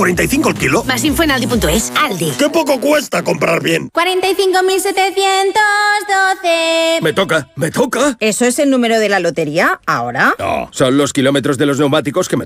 45 el kilo. Más info en Aldi.es. Aldi. ¡Qué poco cuesta comprar bien! 45.712. Me toca. ¿Eso es el número de la lotería ahora? No, son los kilómetros de los neumáticos que me